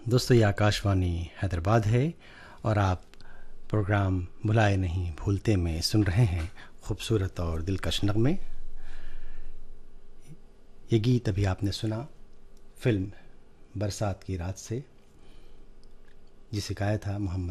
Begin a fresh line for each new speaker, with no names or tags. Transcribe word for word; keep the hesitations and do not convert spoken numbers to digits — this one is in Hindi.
दोस्तों ये आकाशवाणी हैदराबाद है और आप प्रोग्राम भुलाए नहीं भूलते में सुन रहे हैं खूबसूरत और दिलकश नगमे। ये गीत अभी आपने सुना फिल्म बरसात की रात से, जिसे गाया था मोहम्मद